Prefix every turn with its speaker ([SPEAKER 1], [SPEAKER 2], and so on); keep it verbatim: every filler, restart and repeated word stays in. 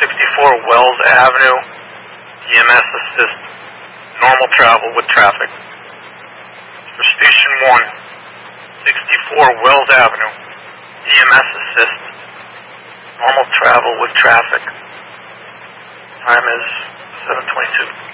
[SPEAKER 1] sixty-four Wells Avenue, E M S assist, normal travel with traffic. For Station one, sixty-four Wells Avenue, E M S assist, normal travel with traffic. Time is seven twenty-two.